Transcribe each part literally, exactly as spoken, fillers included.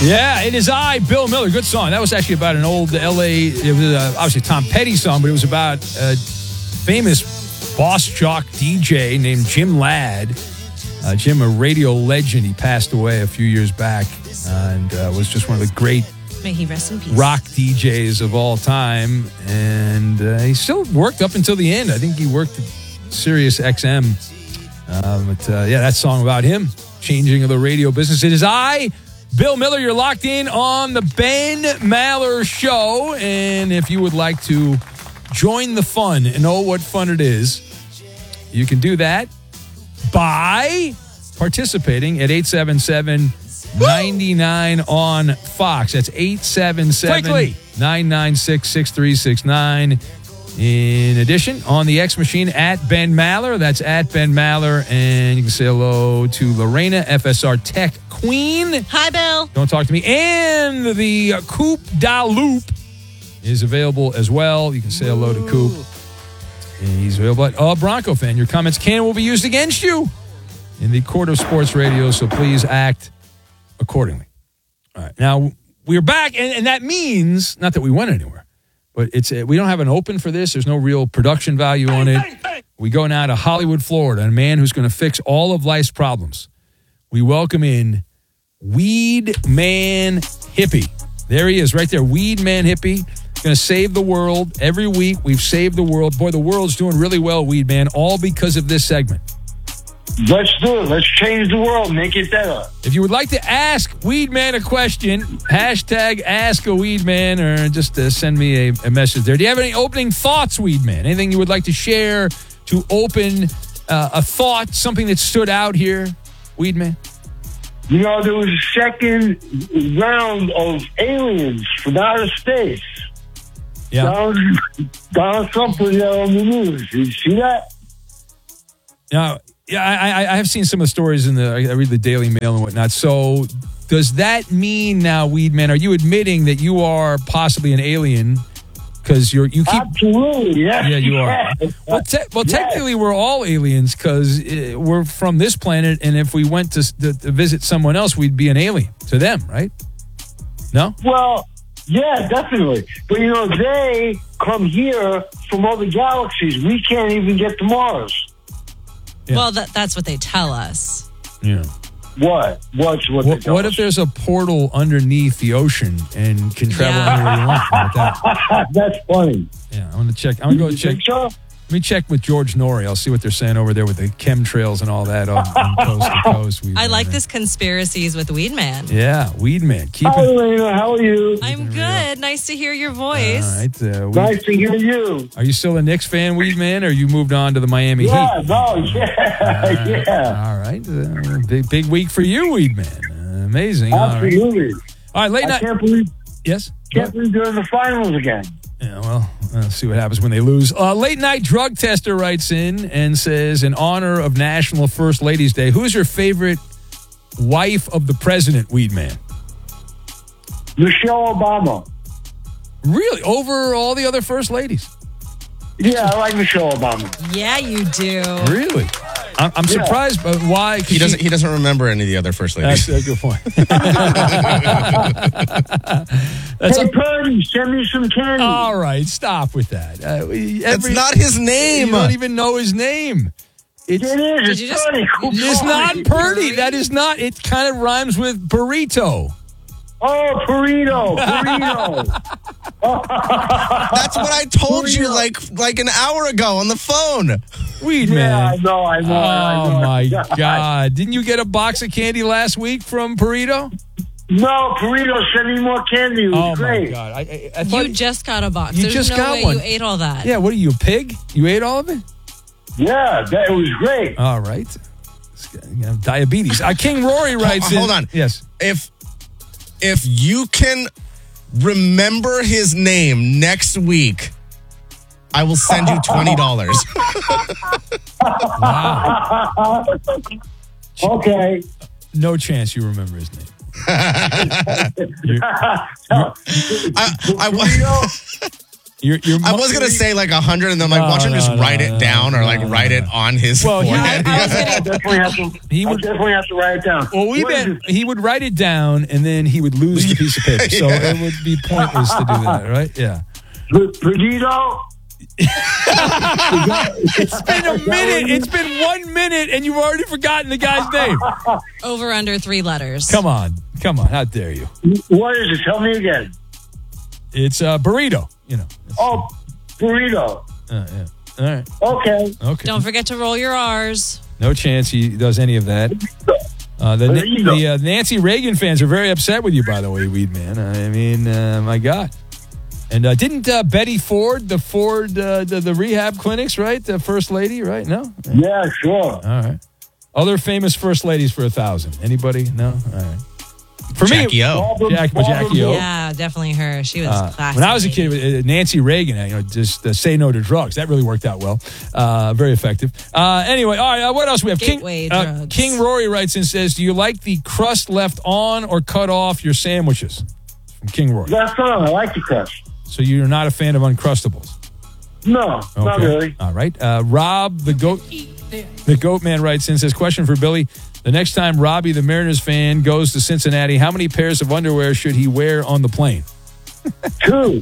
Yeah, it is I, Bill Miller. Good song. That was actually about an old L A, it was uh, obviously a Tom Petty song, but it was about a famous boss jock D J named Jim Ladd. Uh, Jim, a radio legend. He passed away a few years back uh, and uh, was just one of the great May he rest in peace. rock D Js of all time. And uh, he still worked up until the end. I think he worked at Sirius X M. Uh, but uh, yeah, that song about him, changing of the radio business. It is I, Bill Miller. You're locked in on the Ben Maller Show. And if you would like to join the fun and know what fun it is, you can do that by participating at eight seven seven, nine nine on Fox. That's eight seven seven, nine nine six, six three six nine. In addition, on the X Machine, at Ben Maller. That's at Ben Maller. And you can say hello to Lorena, F S R Tech Queen. Hi, Bill. Don't talk to me. And the Coop Da Loop is available as well. You can say hello to Coop. And he's available at uh, Bronco fan. Your comments can and will be used against you in the court of sports radio, so please act accordingly. All right. Now, we're back, and, and that means, not that we went anywhere, but it's a, we don't have an open for this. There's no real production value on it. We go now to Hollywood, Florida, a man who's going to fix all of life's problems. We welcome in Weed Man Hippie. There he is, right there. Weed Man Hippie. Going to save the world. Every week, we've saved the world. Boy, the world's doing really well, Weed Man, all because of this segment. Let's do it. Let's change the world. Make it better. If you would like to ask Weed Man a question, hashtag Ask a Weed Man, or just uh, send me a, a message there. Do you have any opening thoughts, Weed Man? Anything you would like to share to open uh, a thought, something that stood out here, Weed Man? You know, there was a second round of aliens from outer space. Yeah. Donald, Donald Trump was there on the news. Did you see that? Now, yeah, I, I, I have seen some of the stories in the. I read the Daily Mail and whatnot. So, does that mean now, Weed Man, are you admitting that you are possibly an alien? Because you're you keep absolutely yes. Yeah, you are. Yes. Well, te- well yes. technically, we're all aliens because uh, we're from this planet, and if we went to, to, to visit someone else, we'd be an alien to them, right? No. Well, yeah, definitely. But you know, they come here from other galaxies. We can't even get to Mars. Yeah. Well, that, that's what they tell us. Yeah. What? What's what? What, what if there's a portal underneath the ocean and can travel Yeah. anywhere you want? Like that? That's funny. Yeah, I'm gonna check. I'm gonna go You check. think so? Let me check with George Norrie. I'll see what they're saying over there with the chemtrails and all that on, on coast to coast. Weed I Man. like this conspiracies with Weed Man. Yeah, Weed Man. Keep Hi, it. Elena. How are you? I'm good. Nice to hear your voice. All right. Uh, Weed- Nice to hear you. Are you still a Knicks fan, Weed Man, or you moved on to the Miami Yeah, Heat? no, yeah, yeah. All right. Uh, big big week for you, Weed Man. Uh, amazing. All right. Absolutely. All right, late I night. can't believe, Yes. can't believe they're in the finals again. Yeah, well, let's see what happens when they lose. Uh, late night drug tester writes in and says, in honor of National First Ladies Day, who's your favorite wife of the president, Weed Man? Michelle Obama. Really? Over all the other first ladies? Yeah, I like Michelle Obama. Yeah, you do. Really? I'm, I'm Yeah. surprised, but why? 'Cause He doesn't. she- He doesn't remember any of the other first ladies. That's a good point. That's Hey, a- Purdy, send me some candy. all right, stop with that. Uh, we- That's every- not his name. You don't even know his name. It's, it is. It's you just- Purdy. it's not Purdy. That is not. It kind of rhymes with burrito. Oh, burrito. Burrito. That's what I told you Burrito. like like an hour ago on the phone. Weed Yeah, I Man. know, I know. I Oh know. my God! Didn't you get a box of candy last week from Burrito? No, Burrito, send me more candy. It was Oh great. my God! I, I, I thought, You just got a box. You There's just no got way one. you ate all that. yeah. What are you, a pig? You ate all of it? Yeah, that it was great. All right. You have diabetes. Uh, King Rory writes in. Hold on. Yes. If if you can remember his name next week, I will send you twenty dollars. Wow. Okay. No chance you remember his name. You- I, I, Burrito, Your, your I was gonna say like a hundred, and then like No, watch him no, just no, write no, it down or no, like no, write no. it on his Well, he- forehead. I was gonna- I definitely have to. He I would- definitely have to write it down. Well, we What is been, it? he would write it down and then he would lose the piece of paper. So Yeah. it would be pointless to do that, right? Yeah. P- Perdido? It's been a minute. It's been one minute and you've already forgotten the guy's name. Over under three letters. Come on. Come on. How dare you? What is it? Tell me again. It's a uh, burrito, you know. Oh, burrito. Uh, yeah. All right. Okay. Okay. Don't forget to roll your R's. No chance he does any of that. Uh, the Burrito. the uh, Nancy Reagan fans are very upset with you, by the way, Weed Man. I mean, uh, my God. And uh, didn't uh, Betty Ford, the Ford, uh, the, the rehab clinics, right? The first lady, right? No? Yeah, sure. All right. Other famous first ladies for a thousand. Anybody? No? All right. For Jackie me, O. Barbara- Jack- Barbara Jackie O. Bush. Yeah, definitely her. She was uh, classic. when I was a kid, uh, Nancy Reagan, uh, you know, just uh, say no to drugs. That really worked out well. Uh, very effective. Uh, anyway, all right. Uh, what else we have? Gateway King, uh, drugs. King Rory writes and says, "Do you like the crust left on or cut off your sandwiches?" From King Rory. That's fine. I like the crust. So you're not a fan of Uncrustables? No, not Okay. really. All right. Uh, Rob, the goat, the goat man writes in, says, question for Billy. The next time Robbie, the Mariners fan, goes to Cincinnati, how many pairs of underwear should he wear on the plane? Two.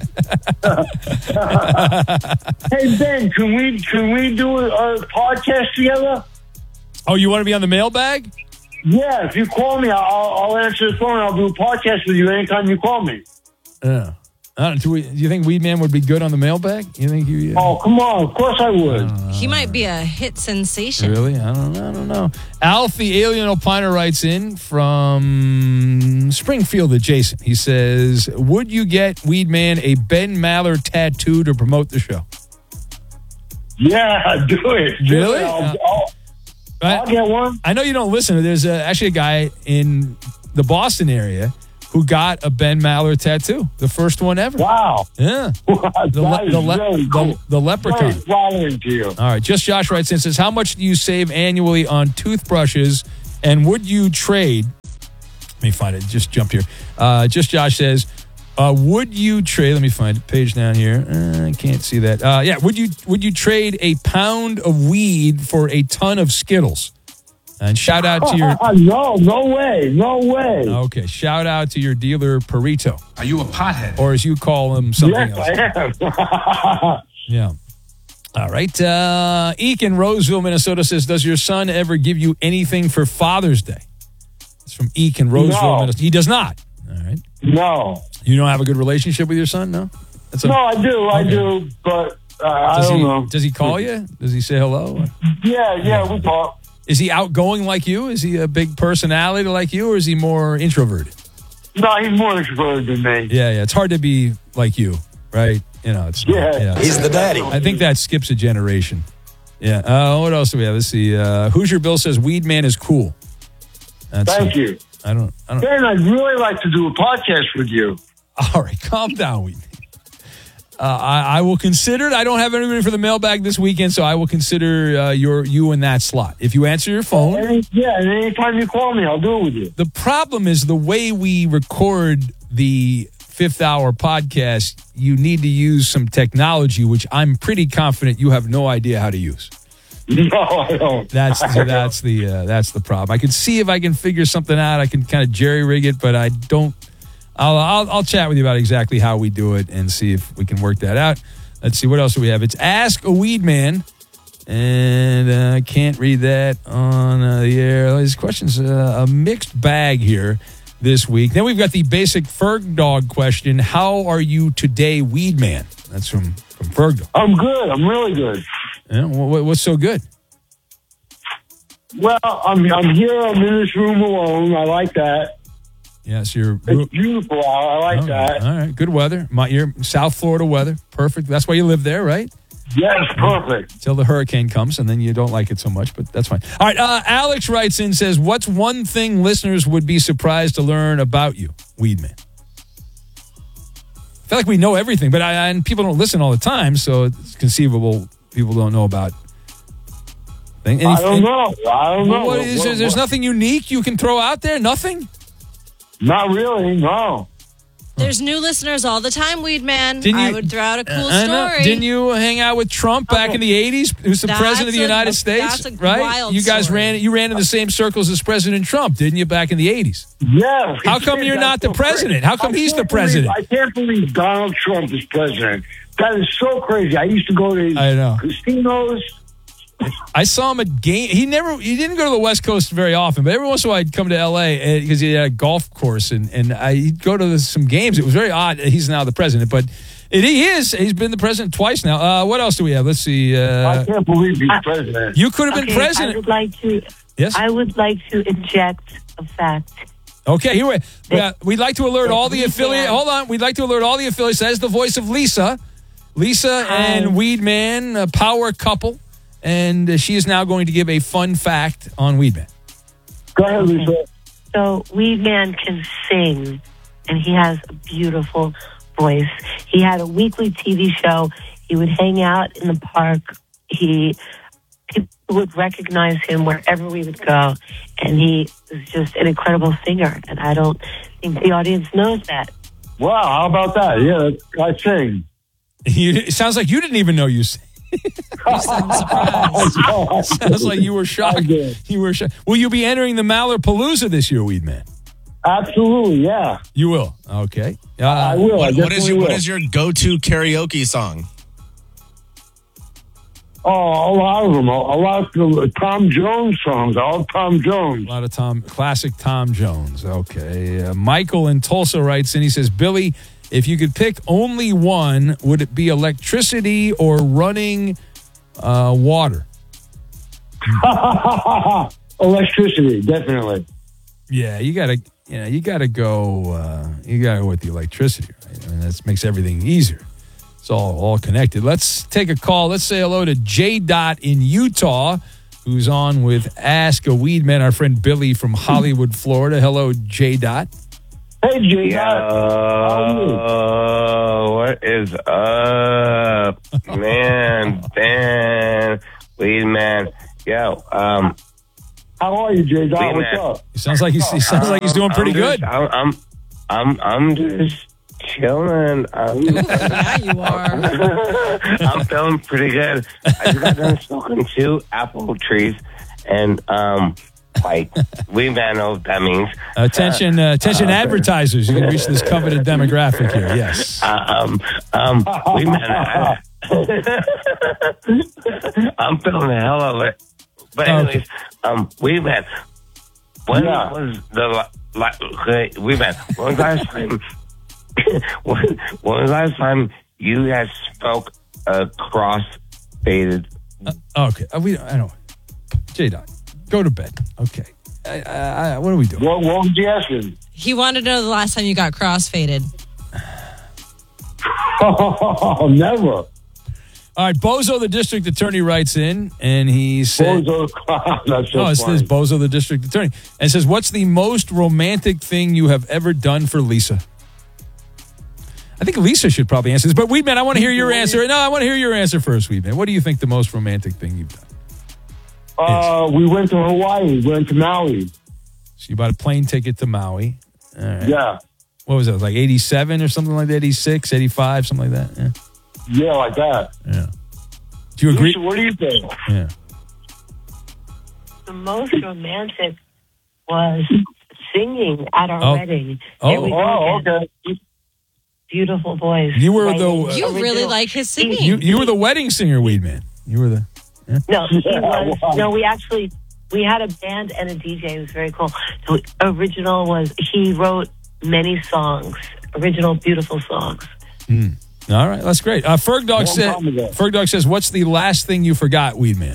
Hey Ben, can we can we do a, a podcast together? Oh, you want to be on the mailbag? Yeah, if you call me, I'll, I'll answer the phone. I'll do a podcast with you anytime you call me. Yeah. I don't, do, we, do you think Weed Man would be good on the mailbag? You think you? Uh, Oh, come on. Of course I would. He might be a hit sensation. Really? I don't know. I don't know. Alf, the alien opiner, writes in from Springfield adjacent. He says, would you get Weed Man a Ben Maller tattoo to promote the show? Yeah, do it. Do Really? it. I'll, Uh, I'll, I, I'll get one. I know you don't listen. There's a, actually a guy in the Boston area who got a Ben Maller tattoo, the first one ever. Wow. Yeah. that The, le- is the, le- really the, cool. the leprechaun. Very flattering to you. All right. Just Josh writes in and says, how much do you save annually on toothbrushes and would you trade? Let me find it. Just jump here. Uh, Just Josh says, uh, would you trade? Let me find it. Page down here. Uh, I can't see that. Uh, yeah. Would you would you trade a pound of weed for a ton of Skittles? And shout out to your no, no way. No way. okay. Shout out to your dealer Perito, Are you a pothead? or as you call him, something yes, else. I am. Yeah. All right. Uh, Eek in Roseville, Minnesota says, does your son ever give you anything for Father's Day? It's from Eek in Roseville, No. Minnesota. He does not. All right. no. You don't have a good relationship with your son? No? That's a, No, I do. I Okay. do. But uh, I does don't he, know. Does he call you? Does he say hello? Yeah, yeah, we talk. Is he outgoing like you? Is he a big personality like you, or is he more introverted? No, he's more extroverted than me. Yeah, yeah. It's hard to be like you, right? You know, it's Yeah. He's the daddy. I think that skips a generation. Yeah. Uh, what else do we have? Let's see. Uh, Hoosier Bill says Weed Man is cool. That's Thank it. you. I don't. I don't. Ben, I'd really like to do a podcast with you. All right, calm down, Weed Man. Uh, I, I will consider it. I don't have anybody for the mailbag this weekend, so I will consider uh, your you in that slot. If you answer your phone, Any, yeah, and anytime you call me, I'll do it with you. the problem is the way we record the fifth hour podcast. You need to use some technology, which I'm pretty confident you have no idea how to use. No, I don't. That's I the, don't. that's the uh, that's the problem. I can see if I can figure something out. I can kind of jerry rig it, but I don't. I'll, I'll I'll chat with you about exactly how we do it and see if we can work that out. Let's see what else do we have. It's Ask a Weed Man, and uh, I can't read that on uh, the air. These questions uh, a mixed bag here this week. Then we've got the basic Ferg Dog question: how are you today, Weed Man? That's from from Ferg Dog. I'm good. I'm really good. Yeah, what, what's so good? Well, I'm I'm here. I'm in this room alone. I like that. Yes, you're. It's beautiful out. I like Oh, that. all right, good weather. My, you're South Florida weather, perfect. That's why you live there, right? Yes, perfect. Till the hurricane comes, and then you don't like it so much, but that's fine. All right, uh, Alex writes in, says, what's one thing listeners would be surprised to learn about you, Weed Man? I feel like we know everything, but I, and people don't listen all the time, so it's conceivable people don't know about things. I don't know. I don't know. What is, What- there- there's what- nothing unique you can throw out there? Nothing? Not really. No. There's new listeners all the time, Weed Man. Didn't I you- would throw out a cool I know. story. Didn't you hang out with Trump back Okay. in the eighties? He was the That's president of the a- United States, that's a right? wild You guys story. ran. You ran in the same circles as President Trump, didn't you? Back in the eighties. Yeah. How come you're not the That's so crazy. president? How come I he's the can't believe- president? I can't believe Donald Trump is president. That is so crazy. I used to go to I know. casinos. I saw him at game. He never. He didn't go to the West Coast very often, but every once in a while I'd come to L A because he had a golf course, and and I, he'd go to some games. It was very odd. He's now the president, but it, he is. He's been the president twice now. Uh, what else do we have? Let's see. I Uh, can't believe he's president. you could have been Okay, I president. would like to. Yes. I would like to inject a fact. Okay, here we, we uh, we'd like to alert all the Weed affiliate. Man. Hold on, we'd like to alert all the affiliates. As the voice of Lisa, Lisa Hi. and Weed Man, a power couple, and uh, she is now going to give a fun fact on Weed Man. Go ahead, Lisa. So, Weed Man can sing, and he has a beautiful voice. He had a weekly T V show. He would hang out in the park. He people would recognize him wherever we would go, and he was just an incredible singer. And I don't think the audience knows that. Wow, how about that? Yeah, I sing. You, it sounds like you didn't even know you sang. You sound surprised. Sounds like you were shocked. I did. You were shocked. Will you be entering the Mallarpalooza this year, Weed Man? Absolutely, yeah. You will. Okay. Uh, I will. I What, what definitely is your will. What is your go-to karaoke song? Oh, a lot of them. A, a lot of the Tom Jones songs. All Tom Jones. A lot of Tom, classic Tom Jones. Okay. Uh, Michael in Tulsa writes in, he says, Billy, if you could pick only one, would it be electricity or running uh, water? Electricity, definitely. Yeah, you gotta, you know, you gotta go, uh, you gotta go with the electricity, right? I mean, that makes everything easier. It's all, all connected. Let's take a call. Let's say hello to J Dot in Utah, who's on with Ask a Weed Man, our friend Billy from Hollywood, Florida. Hello, J Dot. Hey, J. Yo, what is up, man? Dan, Weed Man. Yo, um, How are you, J. Dot? Weed What's Man. up? He sounds like he's, he sounds like he's doing pretty I'm just- good. I'm, I'm, I'm, I'm just chilling. I'm, Yeah, you are. I'm feeling pretty good. I just got done smoking two apple trees, and um, like Weed Man knows what that means. Attention, uh, attention, advertisers! You can reach this coveted demographic here. Yes. Um, um, Weed Man. I, I'm feeling the hell of it. But anyways, um, Weed Man, when Yeah. was the la- la- okay, Weed Man? When was the last time? when, when was the last time you guys spoke a cross-faded? Okay. Uh, we. I don't. J Dot, go to bed. Okay. I, I, I, what are we doing? What, what was you asking? He wanted to know the last time you got crossfaded. Oh, never. All right, Bozo, the district attorney, writes in, and he said, Bozo, that's so "Oh, it funny. says Bozo, the district attorney," and says, "What's the most romantic thing you have ever done for Lisa?" I think Lisa should probably answer this, but Weedman, I want to hear your answer. No, I want to hear your answer first, Weedman. What do you think the most romantic thing you've done? Uh, we went to Hawaii. We went to Maui. So you bought a plane ticket to Maui. All right. Yeah. What was that, like eighty-seven or something like that? eighty-six, eighty-five, something like that? Yeah. Yeah, like that. Yeah. Do you agree? Lisa, what do you think? Yeah. The most romantic was singing at our Oh. wedding. Oh. There we go Oh, again. okay. Beautiful voice. You were Right the- in Uh, You really original- like his singing. You you were the wedding singer, Weedman. You were the... No, he Yeah, was. wow. No, we actually we had a band and a D J. It was very cool. So original was he wrote many songs, original beautiful songs. All right, that's great. Uh, Ferg Dog Long said. time ago. Ferg Dog says, "What's the last thing you forgot, Weedman?"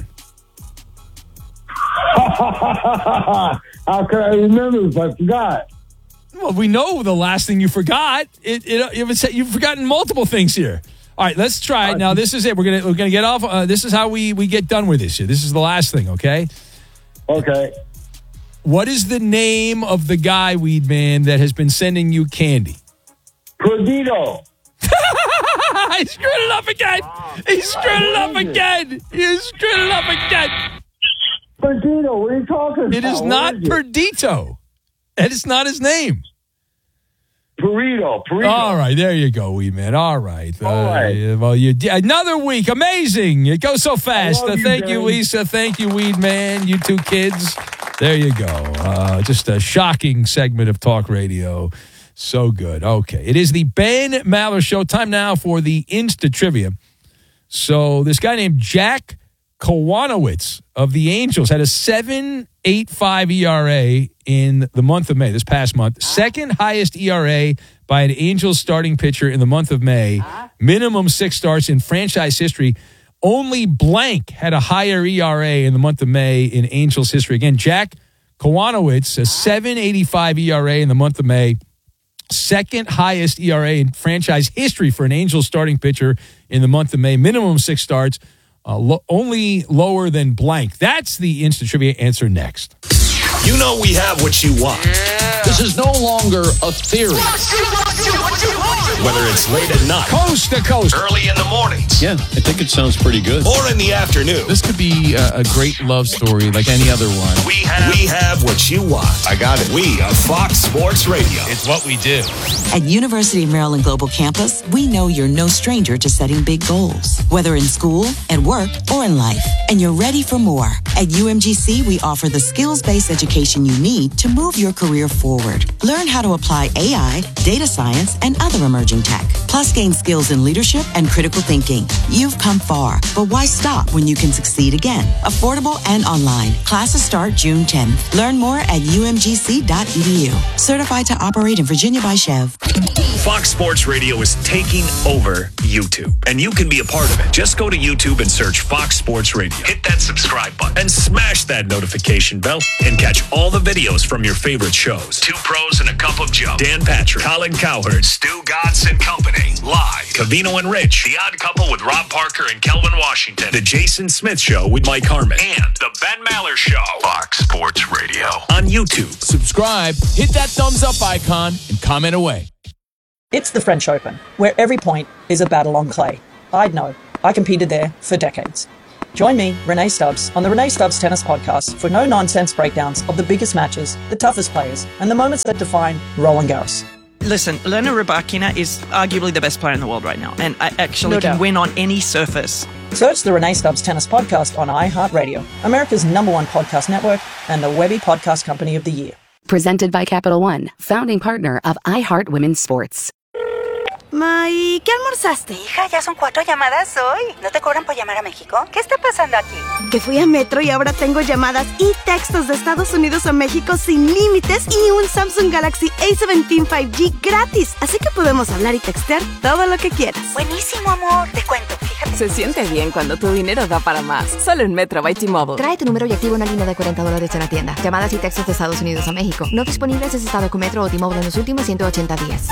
How could I remember if I forgot? Well, we know the last thing you forgot. It, it, it was, you've forgotten multiple things here. All right, let's try it. Now, this is it. We're gonna we're gonna get off. Uh, this is how we we get done with this here. This is the last thing. Okay. Okay. What is the name of the guy, Weedman, that has been sending you candy? Perdido. He screwed it up again. He screwed it up again. He screwed it up again. Perdido, what are you talking about? It is What not is it? Perdito. That is not his name. Burrito, burrito. All right, there you go, wee man. All right. All uh, right. Well, you another week, amazing. It goes so fast. love Uh, you, thank you, Ben. Lisa. Thank you, Weed Man. You two kids. There you go. Uh, just a shocking segment of talk radio. So good. Okay, it is the Ben Maller Show. Time now for the Insta Trivia. So this guy named Jack Kowanowitz of the Angels had a seven point eight five E R A in the month of May, this past month. Second highest E R A by an Angels starting pitcher in the month of May. Minimum six starts in franchise history. Only blank had a higher E R A in the month of May in Angels history. Again, Jack Kowanowitz, a seven point eight five E R A in the month of May. Second highest E R A in franchise history for an Angels starting pitcher in the month of May. Minimum six starts. Uh, lo- only lower than blank. That's the instant trivia answer next. You know we have what you want. This is no longer a theory. Whether it's late at night, Coast to coast. early in the mornings, Yeah, I think it sounds pretty good. or in the afternoon, This could be a, a great love story like any other one. we have we have what you want. I got it. We are Fox Sports Radio. It's what we do. At University of Maryland Global Campus, we know you're no stranger to setting big goals, whether in school, at work, or in life. And you're ready for more. At U M G C, we offer the skills-based education you need to move your career forward. Learn how to apply A I, data science, and other emerging tech. Plus, gain skills in leadership and critical thinking. You've come far, but why stop when you can succeed again? Affordable and online. Classes start June tenth. Learn more at U M G C dot E D U. Certified to operate in Virginia by Chev. Fox Sports Radio is taking over YouTube, and you can be a part of it. Just go to YouTube and search Fox Sports Radio. Hit that subscribe button and smash that notification bell and catch all the videos from your favorite shows. Two Pros and a Cup of Joe. Dan Patrick, Colin Cowherd, Stu Godson Company. Live. Cavino and Rich. The Odd Couple with Rob Parker and Kelvin Washington. The Jason Smith Show with Mike Harmon. And The Ben Maller Show. Fox Sports Radio. On YouTube. Subscribe, hit that thumbs up icon, and comment away. It's the French Open, where every point is a battle on clay. I'd know. I competed there for decades. Join me, Renee Stubbs, on the Renee Stubbs Tennis Podcast for no-nonsense breakdowns of the biggest matches, the toughest players, and the moments that define Roland Garros. Listen, Elena Rybakina is arguably the best player in the world right now, and I actually No can doubt. win on any surface. Search the Renee Stubbs Tennis Podcast on iHeartRadio, America's number one podcast network, and the Webby Podcast Company of the Year. Presented by Capital One, founding partner of iHeart Women's Sports. Ma, ¿y qué almorzaste? Hija, ya son cuatro llamadas hoy. ¿No te cobran por llamar a México? ¿Qué está pasando aquí? Que fui a Metro y ahora tengo llamadas y textos de Estados Unidos a México sin límites y un Samsung Galaxy A diecisiete cinco G gratis. Así que podemos hablar y textear todo lo que quieras. Buenísimo, amor. Te cuento, fíjate. Se siente bien cuando tu dinero da para más. Solo en Metro by T-Mobile. Trae tu número y activa una línea de cuarenta dólares en la tienda. Llamadas y textos de Estados Unidos a México. No disponibles en estado con Metro o T-Mobile en los últimos ciento ochenta días.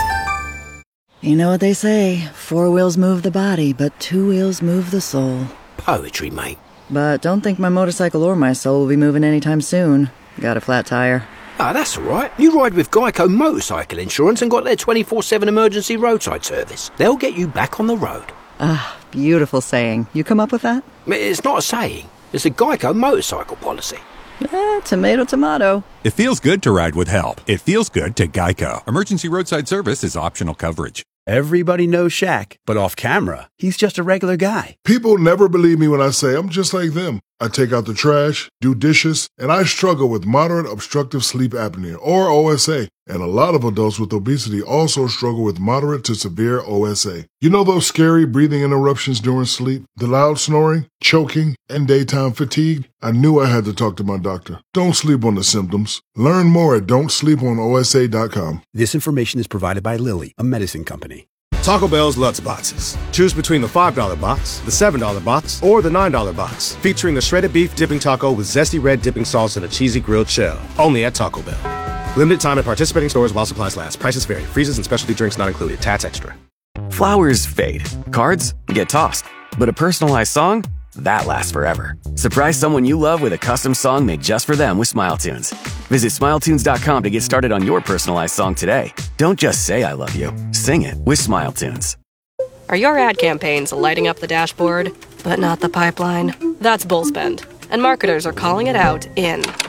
You know what they say, four wheels move the body, but two wheels move the soul. Poetry, mate. But don't think my motorcycle or my soul will be moving anytime soon. Got a flat tire. Ah, that's all right. You ride with Geico Motorcycle Insurance and got their twenty-four seven emergency roadside service. They'll get you back on the road. Ah, beautiful saying. You come up with that? It's not a saying. It's a Geico motorcycle policy. Eh, tomato, tomato. It feels good to ride with help. It feels good to Geico. Emergency roadside service is optional coverage. Everybody knows Shaq, but off camera, he's just a regular guy. People never believe me when I say I'm just like them. I take out the trash, do dishes, and I struggle with moderate obstructive sleep apnea, or O S A. And a lot of adults with obesity also struggle with moderate to severe O S A. You know those scary breathing interruptions during sleep, the loud snoring, choking, and daytime fatigue? I knew I had to talk to my doctor. Don't sleep on the symptoms. Learn more at don't sleep on O S A dot com. This information is provided by Lilly, a medicine company. Taco Bell's Lutz Boxes. Choose between the five dollar box, the seven dollar box, or the nine dollar box, featuring the shredded beef dipping taco with zesty red dipping sauce and a cheesy grilled shell. Only at Taco Bell. Limited time at participating stores while supplies last. Prices vary. Freezes and specialty drinks not included. Tats extra. Flowers fade. Cards get tossed. But a personalized song? That lasts forever. Surprise someone you love with a custom song made just for them with Smile Tunes. Visit smile tunes dot com to get started on your personalized song today. Don't just say I love you. Sing it with Smile Tunes. Are your ad campaigns lighting up the dashboard, but not the pipeline? That's Bullspend. And marketers are calling it out in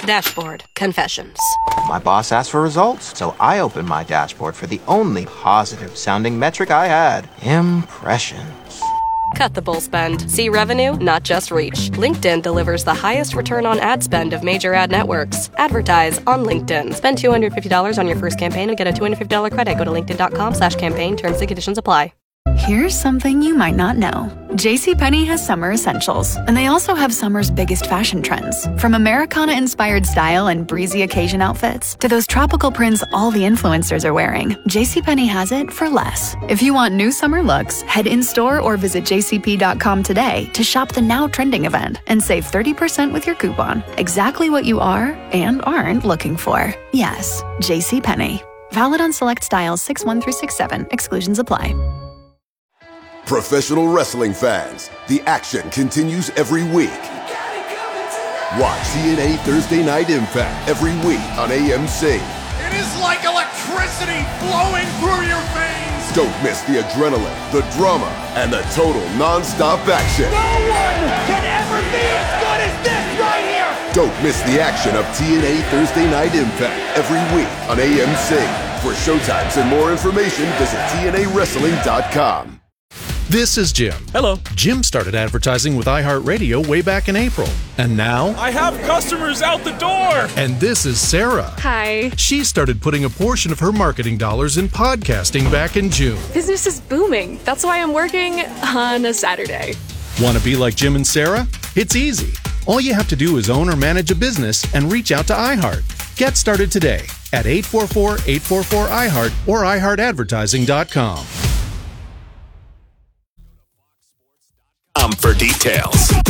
Dashboard Confessions. My boss asked for results, so I opened my dashboard for the only positive-sounding metric I had. Impressions. Cut the bull spend. See revenue, not just reach. LinkedIn delivers the highest return on ad spend of major ad networks. Advertise on LinkedIn. Spend two hundred fifty dollars on your first campaign and get a two hundred fifty dollars credit. Go to linkedin.com slash campaign. Terms and conditions apply. Here's something you might not know. JCPenney has summer essentials, and they also have summer's biggest fashion trends. From Americana-inspired style and breezy occasion outfits to those tropical prints all the influencers are wearing, JCPenney has it for less. If you want new summer looks, head in-store or visit j c p dot com today to shop the now trending event and save thirty percent with your coupon. Exactly what you are and aren't looking for. Yes, JCPenney. Valid on select styles six one through six seven. Exclusions apply. Professional wrestling fans, the action continues every week. Watch T N A Thursday Night Impact every week on A M C. It is like electricity flowing through your veins. Don't miss the adrenaline, the drama, and the total non-stop action. No one can ever be as good as this right here. Don't miss the action of T N A Thursday Night Impact every week on A M C. For showtimes and more information, visit T N A wrestling dot com. This is Jim. Hello. Jim started advertising with iHeartRadio way back in April. And now... I have customers out the door! And this is Sarah. Hi. She started putting a portion of her marketing dollars in podcasting back in June. Business is booming. That's why I'm working on a Saturday. Want to be like Jim and Sarah? It's easy. All you have to do is own or manage a business and reach out to iHeart. Get started today at eight four four, eight four four, I heart or i heart advertising dot com. Um, for details.